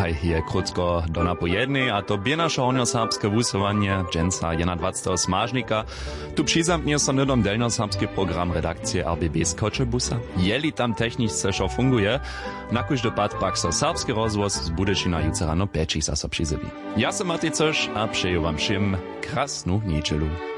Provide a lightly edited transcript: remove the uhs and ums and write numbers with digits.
Dzisiaj je krótko do napojednej, a to bie nasze hornjoserbske wusowanie dżęca 21. smażnika. Tu przyzamknie so nydom delnjoserbski program redakcji RBB z Koczebusa. Jeli tam techniczce szo funguje, na każdy pad pak so serbski rozwoz z Budyšina jutro rano 5 so przyzywi. Ja sam Matej Coś, a przeję wam všim krasnu niedzielu.